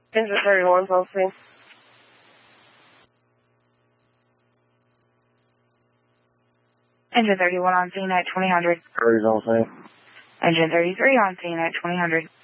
Engine 31, full speed. Engine 31 on scene at 2000. Hurry's on scene. Engine 33 on scene at 2000.